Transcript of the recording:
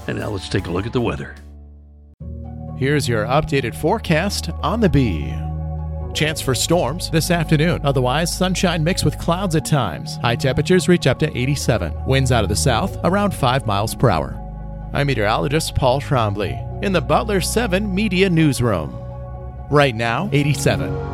And now let's take a look at the weather. Here's your updated forecast on the Bee. Chance for storms this afternoon. Otherwise, sunshine mixed with clouds at times. High temperatures reach up to 87. Winds out of the south around 5 miles per hour. I'm meteorologist Paul Trombley in the Butler 7 Media Newsroom. Right now, 87.